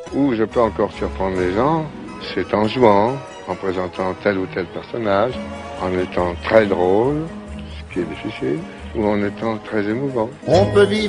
où je peux encore surprendre les gens, c'est en jouant, en présentant tel ou tel personnage, en étant très drôle, ce qui est difficile, ou en étant très émouvant. On peut vivre